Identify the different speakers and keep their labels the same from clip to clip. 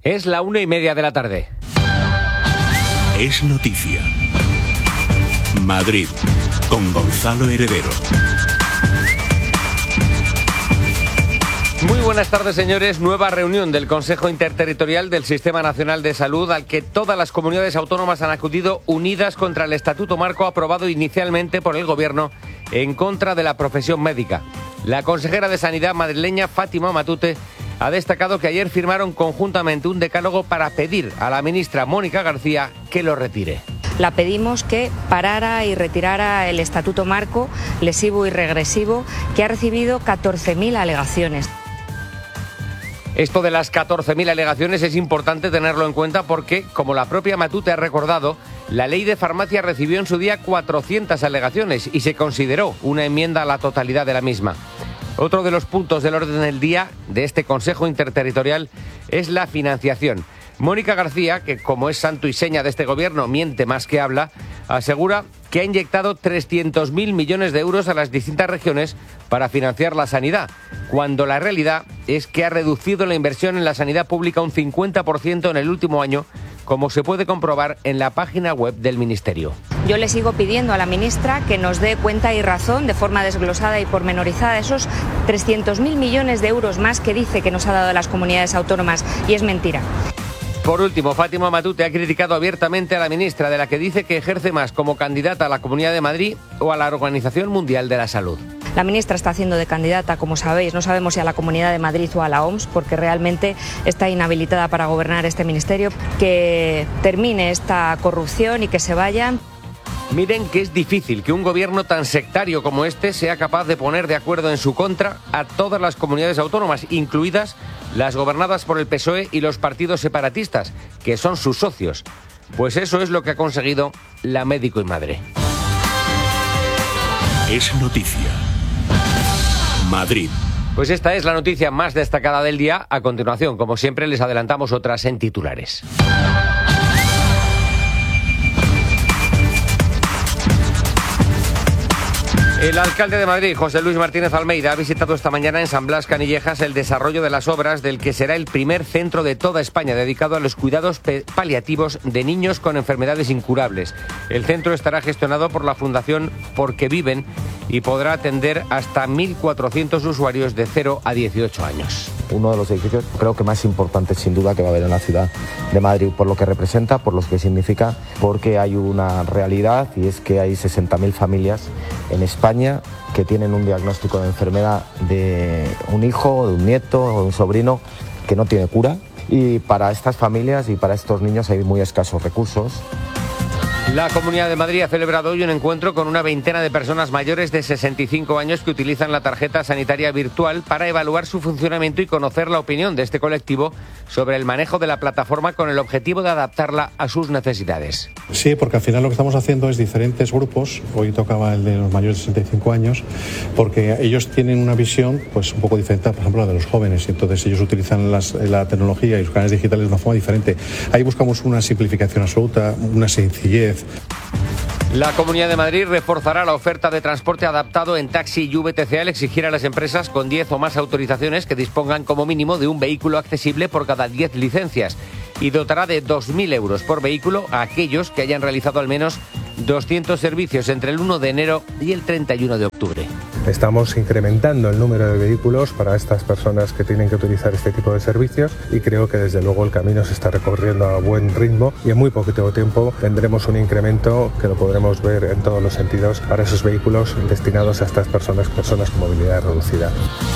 Speaker 1: Es la 1:30 de la tarde.
Speaker 2: Es noticia. Madrid, con Gonzalo Heredero.
Speaker 1: Muy buenas tardes, señores. Nueva reunión del Consejo Interterritorial del Sistema Nacional de Salud, al que todas las comunidades autónomas han acudido unidas contra el Estatuto Marco aprobado inicialmente por el Gobierno en contra de la profesión médica. La consejera de Sanidad madrileña, Fátima Matute, ha destacado que ayer firmaron conjuntamente un decálogo para pedir a la ministra Mónica García que lo retire.
Speaker 3: La pedimos que parara y retirara el Estatuto Marco lesivo y regresivo, que ha recibido 14.000 alegaciones.
Speaker 1: Esto de las 14.000 alegaciones es importante tenerlo en cuenta porque, como la propia Matute ha recordado, la ley de farmacia recibió en su día 400 alegaciones y se consideró una enmienda a la totalidad de la misma. Otro de los puntos del orden del día de este Consejo Interterritorial es la financiación. Mónica García, que como es santo y seña de este gobierno, miente más que habla, asegura que ha inyectado 300.000 millones de euros a las distintas regiones para financiar la sanidad, cuando la realidad es que ha reducido la inversión en la sanidad pública un 50% en el último año, como se puede comprobar en la página web del Ministerio.
Speaker 3: Yo le sigo pidiendo a la ministra que nos dé cuenta y razón, de forma desglosada y pormenorizada, de esos 300.000 millones de euros más que dice que nos ha dado a las comunidades autónomas, y es mentira.
Speaker 1: Por último, Fátima Matute ha criticado abiertamente a la ministra, de la que dice que ejerce más como candidata a la Comunidad de Madrid o a la Organización Mundial de la Salud.
Speaker 3: La ministra está haciendo de candidata, como sabéis, no sabemos si a la Comunidad de Madrid o a la OMS, porque realmente está inhabilitada para gobernar este ministerio. Que termine esta corrupción y que se vayan.
Speaker 1: Miren que es difícil que un gobierno tan sectario como este sea capaz de poner de acuerdo en su contra a todas las comunidades autónomas, incluidas las gobernadas por el PSOE y los partidos separatistas, que son sus socios. Pues eso es lo que ha conseguido la Médico y Madre.
Speaker 2: Es noticia. Madrid.
Speaker 1: Pues esta es la noticia más destacada del día. A continuación, como siempre, les adelantamos otras en titulares. El alcalde de Madrid, José Luis Martínez Almeida, ha visitado esta mañana en San Blas, Canillejas, el desarrollo de las obras del que será el primer centro de toda España dedicado a los cuidados paliativos de niños con enfermedades incurables. El centro estará gestionado por la Fundación Porque Viven y podrá atender hasta 1.400 usuarios de 0 a 18 años.
Speaker 4: Uno de los edificios creo que más importantes sin duda que va a haber en la ciudad de Madrid, por lo que representa, por lo que significa, porque hay una realidad y es que hay 60.000 familias en España que tienen un diagnóstico de enfermedad de un hijo, de un nieto o de un sobrino que no tiene cura, y para estas familias y para estos niños hay muy escasos recursos.
Speaker 1: La Comunidad de Madrid ha celebrado hoy un encuentro con una veintena de personas mayores de 65 años que utilizan la tarjeta sanitaria virtual para evaluar su funcionamiento y conocer la opinión de este colectivo sobre el manejo de la plataforma con el objetivo de adaptarla a sus necesidades.
Speaker 5: Sí, porque al final lo que estamos haciendo es diferentes grupos. Hoy tocaba el de los mayores de 65 años, porque ellos tienen una visión pues un poco diferente, por ejemplo, la de los jóvenes. Entonces ellos utilizan la tecnología y los canales digitales de una forma diferente. Ahí buscamos una simplificación absoluta, una sencillez.
Speaker 1: La Comunidad de Madrid reforzará la oferta de transporte adaptado en taxi y VTC al exigir a las empresas con 10 o más autorizaciones que dispongan como mínimo de un vehículo accesible por cada 10 licencias, y dotará de 2.000 euros por vehículo a aquellos que hayan realizado al menos 200 servicios entre el 1 de enero y el 31 de octubre.
Speaker 6: Estamos incrementando el número de vehículos para estas personas que tienen que utilizar este tipo de servicios, y creo que desde luego el camino se está recorriendo a buen ritmo y en muy poquito tiempo tendremos un incremento que lo podremos ver en todos los sentidos para esos vehículos destinados a estas personas con movilidad reducida.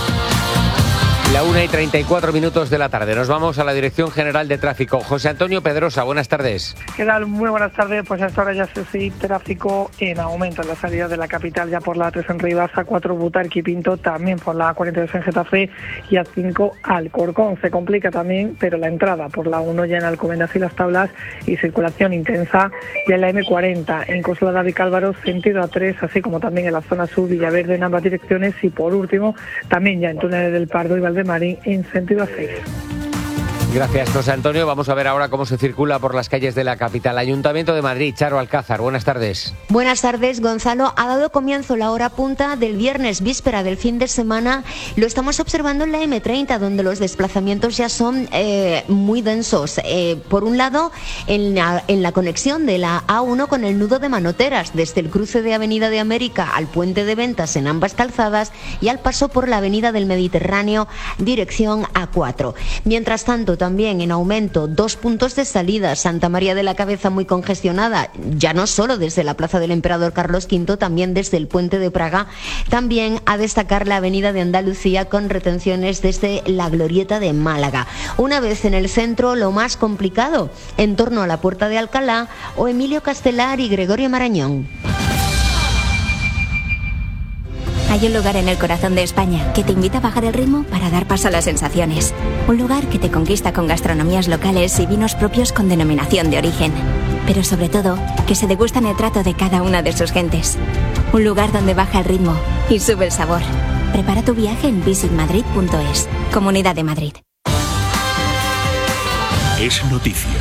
Speaker 1: La 1:34 de la tarde. Nos vamos a la Dirección General de Tráfico. José Antonio Pedrosa, buenas tardes.
Speaker 7: ¿Qué tal? Muy buenas tardes. Pues hasta ahora ya se tráfico en aumento en la salida de la capital, ya por la A3 en Rivas, A4 Butarque y Pinto, también por la A42 en Getafe y A5 Alcorcón. Se complica también, pero la entrada por la 1 ya en Alcobendas y Las Tablas, y circulación intensa ya en la M40 en Coslada de Cálvaro, sentido A3, así como también en la zona sur Villaverde en ambas direcciones, y por último también ya en Túneles del Pardo y Valdemarín en sentido A6.
Speaker 1: Gracias, José Antonio. Vamos a ver ahora cómo se circula por las calles de la capital. Ayuntamiento de Madrid, Charo Alcázar, buenas tardes.
Speaker 8: Buenas tardes, Gonzalo. Ha dado comienzo la hora punta del viernes, víspera del fin de semana. Lo estamos observando en la M30, donde los desplazamientos ya son muy densos. Por un lado, en la conexión de la A1 con el nudo de Manoteras, desde el cruce de Avenida de América al Puente de Ventas en ambas calzadas y al paso por la Avenida del Mediterráneo, dirección A4. Mientras tanto, también en aumento 2 puntos de salida. Santa María de la Cabeza muy congestionada, ya no solo desde la Plaza del Emperador Carlos V, también desde el Puente de Praga. También a destacar la Avenida de Andalucía con retenciones desde la Glorieta de Málaga. Una vez en el centro, lo más complicado, en torno a la Puerta de Alcalá o Emilio Castelar y Gregorio Marañón.
Speaker 9: Hay un lugar en el corazón de España que te invita a bajar el ritmo para dar paso a las sensaciones. Un lugar que te conquista con gastronomías locales y vinos propios con denominación de origen. Pero sobre todo, que se degustan el trato de cada una de sus gentes. Un lugar donde baja el ritmo y sube el sabor. Prepara tu viaje en visitmadrid.es. Comunidad de Madrid.
Speaker 2: Es noticia.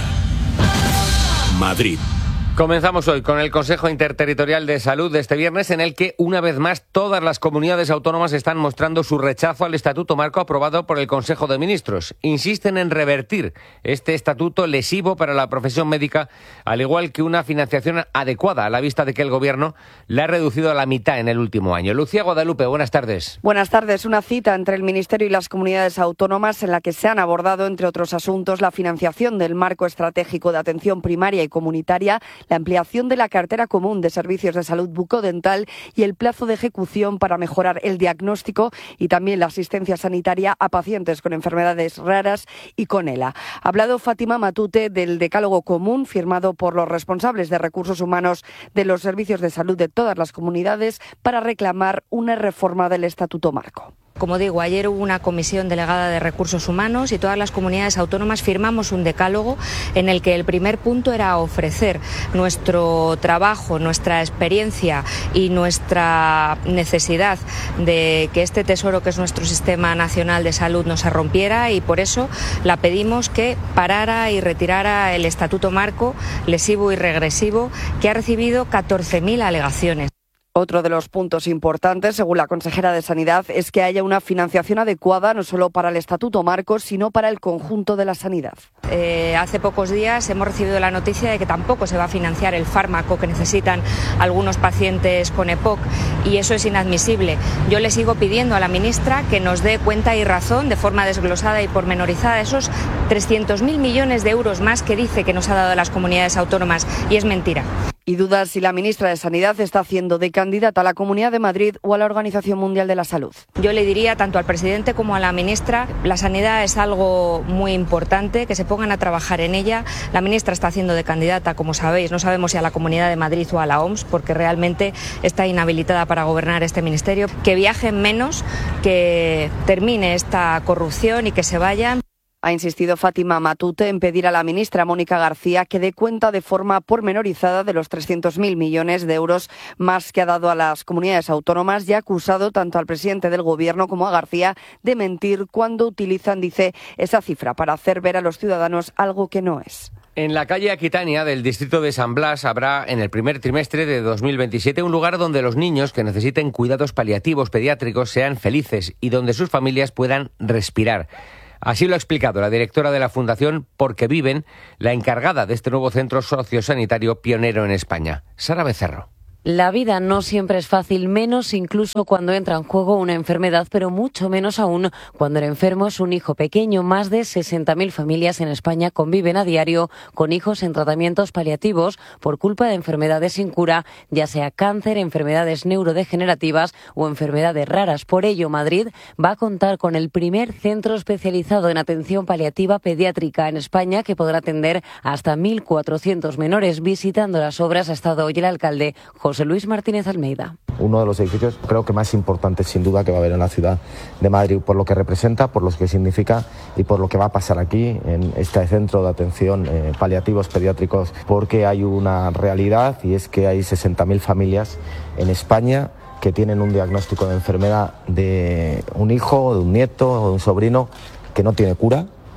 Speaker 2: Madrid.
Speaker 1: Comenzamos hoy con el Consejo Interterritorial de Salud de este viernes, en el que, una vez más, todas las comunidades autónomas están mostrando su rechazo al Estatuto Marco aprobado por el Consejo de Ministros. Insisten en revertir este estatuto lesivo para la profesión médica, al igual que una financiación adecuada, a la vista de que el Gobierno la ha reducido a la mitad en el último año. Lucía Guadalupe, buenas tardes.
Speaker 10: Buenas tardes. Una cita entre el Ministerio y las comunidades autónomas en la que se han abordado, entre otros asuntos, la financiación del marco estratégico de atención primaria y comunitaria, la ampliación de la cartera común de servicios de salud bucodental y el plazo de ejecución para mejorar el diagnóstico y también la asistencia sanitaria a pacientes con enfermedades raras y con ELA. Ha hablado Fátima Matute del decálogo común firmado por los responsables de recursos humanos de los servicios de salud de todas las comunidades para reclamar una reforma del Estatuto Marco.
Speaker 3: Como digo, ayer hubo una comisión delegada de recursos humanos y todas las comunidades autónomas firmamos un decálogo en el que el primer punto era ofrecer nuestro trabajo, nuestra experiencia y nuestra necesidad de que este tesoro que es nuestro Sistema Nacional de Salud no se rompiera, y por eso la pedimos que parara y retirara el Estatuto Marco lesivo y regresivo, que ha recibido 14.000 alegaciones.
Speaker 10: Otro de los puntos importantes, según la consejera de Sanidad, es que haya una financiación adecuada no solo para el Estatuto Marco, sino para el conjunto de la sanidad.
Speaker 3: Hace pocos días hemos recibido la noticia de que tampoco se va a financiar el fármaco que necesitan algunos pacientes con EPOC, y eso es inadmisible. Yo le sigo pidiendo a la ministra que nos dé cuenta y razón, de forma desglosada y pormenorizada, de esos 300.000 millones de euros más que dice que nos ha dado a las comunidades autónomas, y es mentira.
Speaker 10: Y dudas si la ministra de Sanidad está haciendo de candidata a la Comunidad de Madrid o a la Organización Mundial de la Salud.
Speaker 3: Yo le diría tanto al presidente como a la ministra, la sanidad es algo muy importante, que se pongan a trabajar en ella. La ministra está haciendo de candidata, como sabéis, no sabemos si a la Comunidad de Madrid o a la OMS, porque realmente está inhabilitada para gobernar este ministerio. Que viajen menos, que termine esta corrupción y que se vayan.
Speaker 10: Ha insistido Fátima Matute en pedir a la ministra Mónica García que dé cuenta de forma pormenorizada de los 300.000 millones de euros más que ha dado a las comunidades autónomas, y ha acusado tanto al presidente del Gobierno como a García de mentir cuando utilizan, dice, esa cifra para hacer ver a los ciudadanos algo que no es.
Speaker 1: En la calle Aquitania del distrito de San Blas habrá en el primer trimestre de 2027 un lugar donde los niños que necesiten cuidados paliativos pediátricos sean felices y donde sus familias puedan respirar. Así lo ha explicado la directora de la Fundación Porque Viven, la encargada de este nuevo centro sociosanitario pionero en España, Sara Becerro.
Speaker 11: La vida no siempre es fácil, menos incluso cuando entra en juego una enfermedad, pero mucho menos aún cuando el enfermo es un hijo pequeño. Más de 60.000 familias en España conviven a diario con hijos en tratamientos paliativos por culpa de enfermedades sin cura, ya sea cáncer, enfermedades neurodegenerativas o enfermedades raras. Por ello, Madrid va a contar con el primer centro especializado en atención paliativa pediátrica en España, que podrá atender hasta 1.400 menores. Visitando las obras ha estado hoy el alcalde José Luis Martínez Almeida.
Speaker 4: Uno de los edificios creo que más importantes sin duda que va a haber en la ciudad de Madrid, por lo que representa, por lo que significa y por lo que va a pasar aquí en este centro de atención paliativos pediátricos, porque hay una realidad, y es que hay 60.000 familias en España que tienen un diagnóstico de enfermedad de un hijo, de un nieto o de un sobrino que no tiene cura,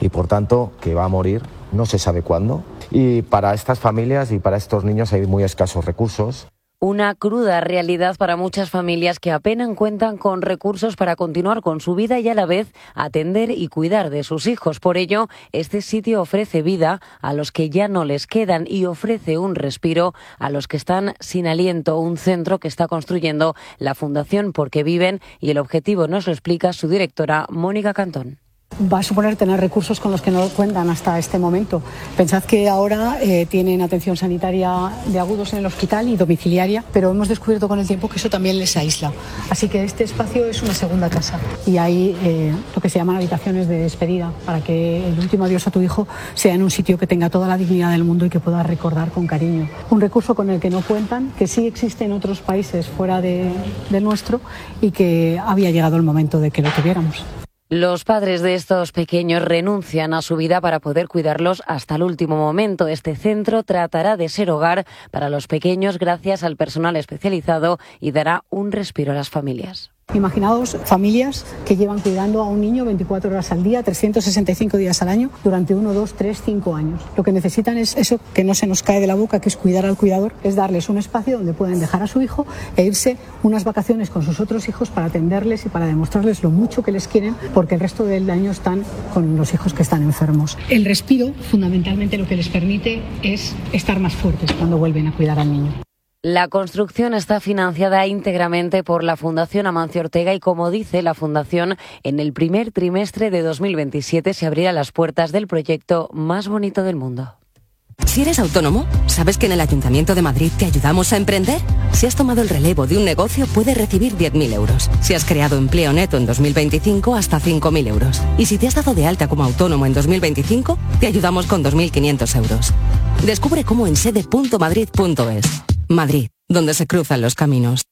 Speaker 4: y por tanto que va a morir, no se sabe cuándo. Y para estas familias y para estos niños hay muy escasos recursos.
Speaker 11: Una cruda realidad para muchas familias que apenas cuentan con recursos para continuar con su vida y a la vez atender y cuidar de sus hijos. Por ello, este sitio ofrece vida a los que ya no les quedan y ofrece un respiro a los que están sin aliento. Un centro que está construyendo la Fundación Porque Viven y el objetivo nos lo explica su directora, Mónica Cantón.
Speaker 12: Va a suponer tener recursos con los que no cuentan hasta este momento. Pensad que ahora tienen atención sanitaria de agudos en el hospital y domiciliaria, pero hemos descubierto con el tiempo que eso también les aísla. Así que este espacio es una segunda casa y hay lo que se llaman habitaciones de despedida para que el último adiós a tu hijo sea en un sitio que tenga toda la dignidad del mundo y que puedas recordar con cariño. Un recurso con el que no cuentan, que sí existe en otros países fuera del nuestro y que había llegado el momento de que lo tuviéramos.
Speaker 11: Los padres de estos pequeños renuncian a su vida para poder cuidarlos hasta el último momento. Este centro tratará de ser hogar para los pequeños gracias al personal especializado y dará un respiro a las familias.
Speaker 12: Imaginaos familias que llevan cuidando a un niño 24 horas al día, 365 días al año, durante 1, 2, 3, 5 años. Lo que necesitan es eso que no se nos cae de la boca, que es cuidar al cuidador, es darles un espacio donde pueden dejar a su hijo e irse unas vacaciones con sus otros hijos para atenderles y para demostrarles lo mucho que les quieren, porque el resto del año están con los hijos que están enfermos. El respiro, fundamentalmente, lo que les permite es estar más fuertes cuando vuelven a cuidar al niño.
Speaker 11: La construcción está financiada íntegramente por la Fundación Amancio Ortega y, como dice la Fundación, en el primer trimestre de 2027 se abrirán las puertas del proyecto más bonito del mundo.
Speaker 13: Si eres autónomo, ¿sabes que en el Ayuntamiento de Madrid te ayudamos a emprender? Si has tomado el relevo de un negocio, puedes recibir 10.000 euros. Si has creado empleo neto en 2025, hasta 5.000 euros. Y si te has dado de alta como autónomo en 2025, te ayudamos con 2.500 euros. Descubre cómo en sede.madrid.es. Madrid, donde se cruzan los caminos.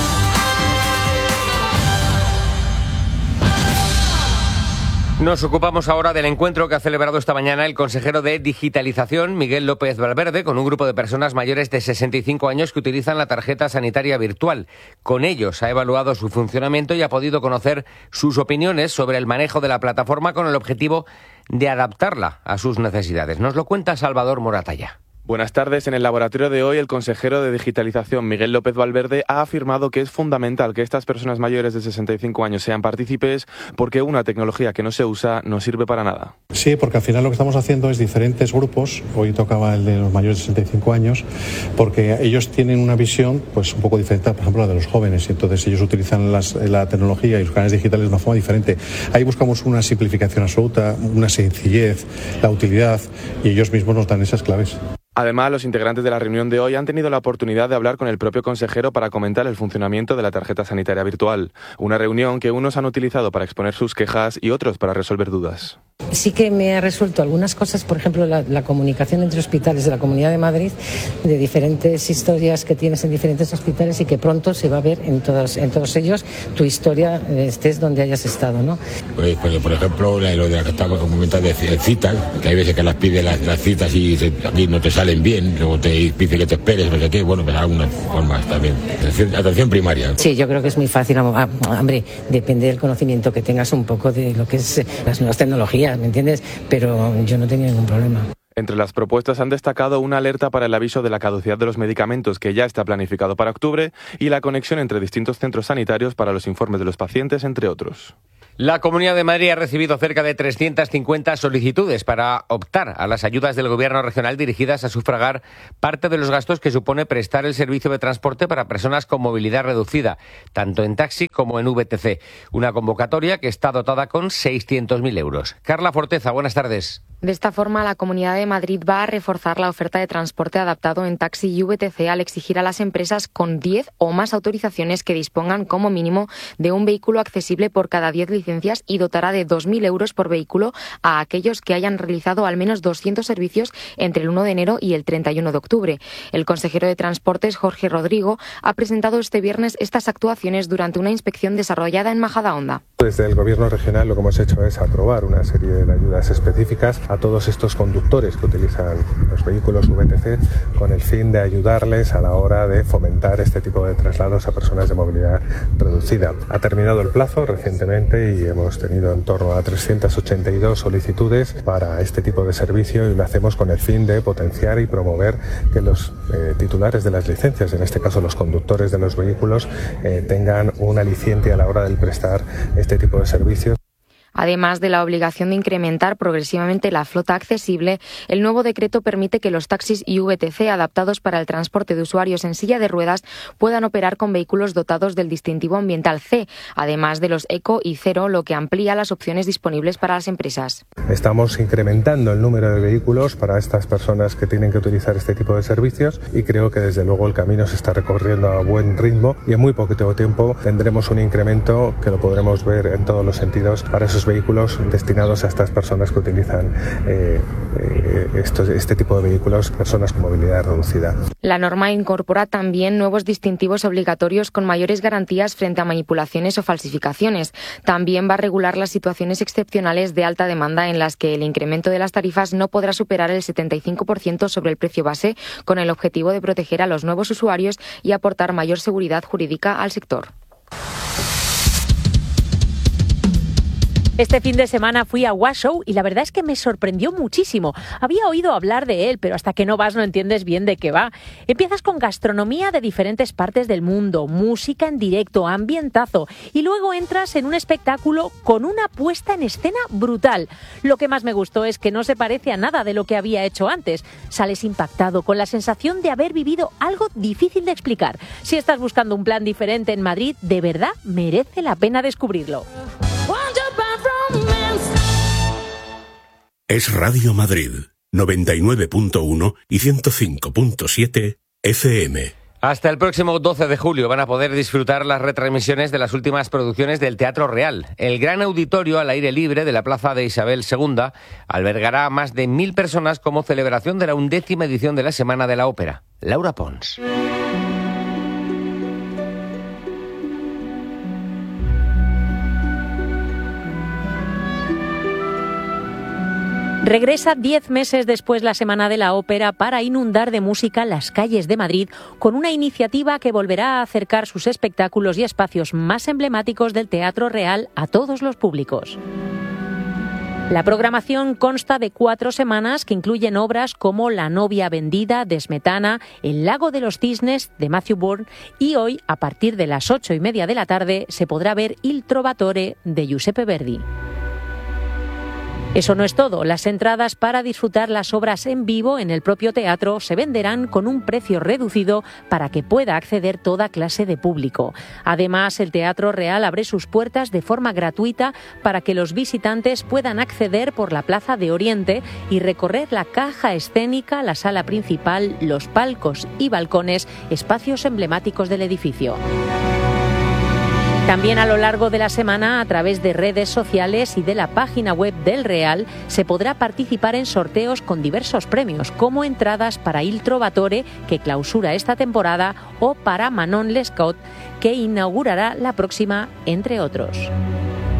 Speaker 1: Nos ocupamos ahora del encuentro que ha celebrado esta mañana el consejero de Digitalización, Miguel López Valverde, con un grupo de personas mayores de 65 años que utilizan la tarjeta sanitaria virtual. Con ellos ha evaluado su funcionamiento y ha podido conocer sus opiniones sobre el manejo de la plataforma con el objetivo de adaptarla a sus necesidades. Nos lo cuenta Salvador Moratalla.
Speaker 14: Buenas tardes. En el laboratorio de hoy, el consejero de Digitalización, Miguel López Valverde, ha afirmado que es fundamental que estas personas mayores de 65 años sean partícipes porque una tecnología que no se usa no sirve para nada.
Speaker 5: Sí, porque al final lo que estamos haciendo es diferentes grupos. Hoy tocaba el de los mayores de 65 años, porque ellos tienen una visión pues un poco diferente, por ejemplo, la de los jóvenes. Y entonces ellos utilizan la tecnología y los canales digitales de una forma diferente. Ahí buscamos una simplificación absoluta, una sencillez, la utilidad, y ellos mismos nos dan esas claves.
Speaker 14: Además, los integrantes de la reunión de hoy han tenido la oportunidad de hablar con el propio consejero para comentar el funcionamiento de la tarjeta sanitaria virtual. Una reunión que unos han utilizado para exponer sus quejas y otros para resolver dudas.
Speaker 15: Sí que me ha resuelto algunas cosas, por ejemplo, la comunicación entre hospitales de la Comunidad de Madrid, de diferentes historias que tienes en diferentes hospitales y que pronto se va a ver en todos ellos tu historia, estés donde hayas estado, ¿no?
Speaker 16: Pues por ejemplo, lo de la que estamos comentando de citas, que hay veces que las piden las citas y aquí no te salen bien, luego te dice que te esperes, no sé qué, bueno, pero algunas formas también. Atención primaria.
Speaker 15: Sí, yo creo que es muy fácil, hombre, depende del conocimiento que tengas un poco de lo que es las nuevas tecnologías, ¿me entiendes? Pero yo no tenía ningún problema.
Speaker 14: Entre las propuestas han destacado una alerta para el aviso de la caducidad de los medicamentos que ya está planificado para octubre y la conexión entre distintos centros sanitarios para los informes de los pacientes, entre otros.
Speaker 1: La Comunidad de Madrid ha recibido cerca de 350 solicitudes para optar a las ayudas del Gobierno regional dirigidas a sufragar parte de los gastos que supone prestar el servicio de transporte para personas con movilidad reducida, tanto en taxi como en VTC. Una convocatoria que está dotada con 600.000 euros. Carla Forteza, buenas tardes.
Speaker 17: De esta forma, la Comunidad de Madrid va a reforzar la oferta de transporte adaptado en taxi y VTC al exigir a las empresas con 10 o más autorizaciones que dispongan como mínimo de un vehículo accesible por cada 10 licencias y dotará de 2.000 euros por vehículo a aquellos que hayan realizado al menos 200 servicios entre el 1 de enero y el 31 de octubre. El consejero de Transportes, Jorge Rodrigo, ha presentado este viernes estas actuaciones durante una inspección desarrollada en Majadahonda.
Speaker 6: Desde el Gobierno regional lo que hemos hecho es aprobar una serie de ayudas específicas a todos estos conductores que utilizan los vehículos VTC con el fin de ayudarles a la hora de fomentar este tipo de traslados a personas de movilidad reducida. Ha terminado el plazo recientemente y hemos tenido en torno a 382 solicitudes para este tipo de servicio, y lo hacemos con el fin de potenciar y promover que los titulares de las licencias, en este caso los conductores de los vehículos, tengan un aliciente a la hora de prestar este tipo de servicios.
Speaker 17: Además de la obligación de incrementar progresivamente la flota accesible, el nuevo decreto permite que los taxis y VTC adaptados para el transporte de usuarios en silla de ruedas puedan operar con vehículos dotados del distintivo ambiental C, además de los Eco y Cero, lo que amplía las opciones disponibles para las empresas.
Speaker 6: Estamos incrementando el número de vehículos para estas personas que tienen que utilizar este tipo de servicios, y creo que desde luego el camino se está recorriendo a buen ritmo, y en muy poquito tiempo tendremos un incremento que lo podremos ver en todos los sentidos para esos vehículos destinados a estas personas que utilizan este tipo de vehículos, personas con movilidad reducida.
Speaker 17: La norma incorpora también nuevos distintivos obligatorios con mayores garantías frente a manipulaciones o falsificaciones. También va a regular las situaciones excepcionales de alta demanda en las que el incremento de las tarifas no podrá superar el 75% sobre el precio base, con el objetivo de proteger a los nuevos usuarios y aportar mayor seguridad jurídica al sector.
Speaker 18: Este fin de semana fui a Washoe y la verdad es que me sorprendió muchísimo. Había oído hablar de él, pero hasta que no vas no entiendes bien de qué va. Empiezas con gastronomía de diferentes partes del mundo, música en directo, ambientazo, y luego entras en un espectáculo con una puesta en escena brutal. Lo que más me gustó es que no se parece a nada de lo que había hecho antes. Sales impactado, con la sensación de haber vivido algo difícil de explicar. Si estás buscando un plan diferente en Madrid, de verdad merece la pena descubrirlo.
Speaker 2: Es Radio Madrid, 99.1 y 105.7 FM.
Speaker 1: Hasta el próximo 12 de julio van a poder disfrutar las retransmisiones de las últimas producciones del Teatro Real. El gran auditorio al aire libre de la Plaza de Isabel II albergará a más de 1.000 personas como celebración de la 11ª edición de la Semana de la Ópera. Laura Pons.
Speaker 18: Regresa 10 meses después la Semana de la Ópera para inundar de música las calles de Madrid con una iniciativa que volverá a acercar sus espectáculos y espacios más emblemáticos del Teatro Real a todos los públicos. La programación consta de 4 semanas que incluyen obras como La novia vendida de Smetana, El lago de los cisnes de Matthew Bourne, y hoy, a partir de las 8:30 de la tarde, se podrá ver Il Trovatore de Giuseppe Verdi. Eso no es todo. Las entradas para disfrutar las obras en vivo en el propio teatro se venderán con un precio reducido para que pueda acceder toda clase de público. Además, el Teatro Real abre sus puertas de forma gratuita para que los visitantes puedan acceder por la Plaza de Oriente y recorrer la caja escénica, la sala principal, los palcos y balcones, espacios emblemáticos del edificio. También a lo largo de la semana, a través de redes sociales y de la página web del Real, se podrá participar en sorteos con diversos premios, como entradas para Il Trovatore, que clausura esta temporada, o para Manon Lescaut, que inaugurará la próxima, entre otros.